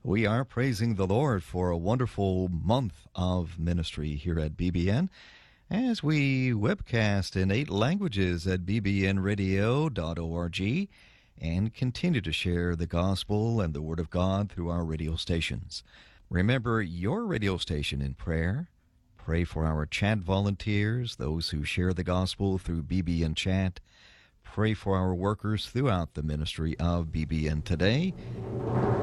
We are praising the Lord for a wonderful month of ministry here at BBN as we webcast in 8 languages at bbnradio.org and continue to share the gospel and the Word of God through our radio stations. Remember your radio station in prayer. Pray for our chat volunteers, those who share the gospel through BBN Chat. Pray for our workers throughout the ministry of BBN Today.